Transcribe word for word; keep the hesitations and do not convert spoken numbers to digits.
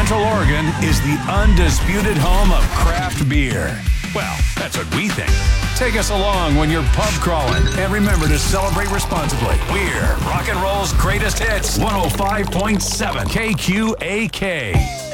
Central Oregon is the undisputed home of craft beer. Well, that's what we think. Take us along when you're pub crawling, and remember to celebrate responsibly. We're rock and roll's greatest hits, one oh five point seven K Q A K.